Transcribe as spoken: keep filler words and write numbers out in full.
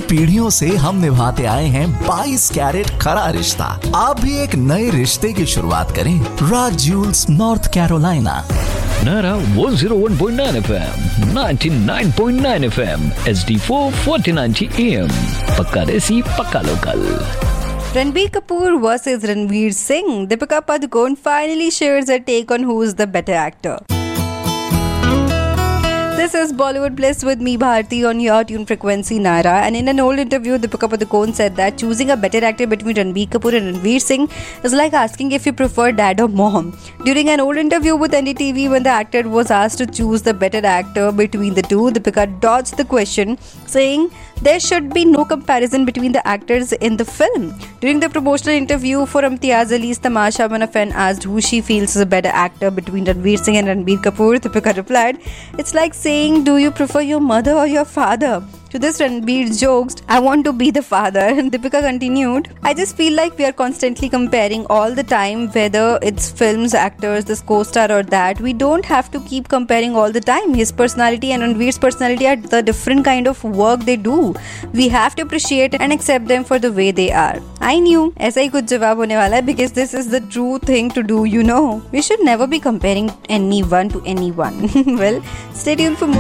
पीढ़ियों से हम निभाते आए हैं बाईस कैरेट खरा रिश्ता। आप भी एक नए रिश्ते की शुरुआत करें राज Jules north Carolina. Nara one oh one point nine F M, ninety-nine point nine F M, H D four forty ninety A M. Pakka desi, pakka local. Ranbir Kapoor versus Ranveer Singh. Deepika Padukone finally shares her take on who is the better actor. This is Bollywood Bliss with me, Bharti, on your tune frequency, Nara. And in an old interview, Deepika Padukone said that choosing a better actor between Ranbir Kapoor and Ranveer Singh is like asking if you prefer dad or mom. During an old interview with N D T V, when the actor was asked to choose the better actor between the two, Deepika dodged the question, saying there should be no comparison between the actors in the film. During the promotional interview for Imtiaz Ali's Tamasha, when a fan asked who she feels is a better actor between Ranveer Singh and Ranbir Kapoor, Deepika replied, "It's like saying, do you prefer your mother or your father?" To this, Ranbir joked, "I want to be the father." And Deepika continued, "I just feel like we are constantly comparing all the time, whether it's films, actors, this co-star or that. We don't have to keep comparing all the time. His personality and Ranveer's personality are the different kind of work they do. We have to appreciate and accept them for the way they are." I knew ऐसा ही कुछ जवाब होने वाला है, because this is the true thing to do, you know. We should never be comparing anyone to anyone. Well, stay tuned for more.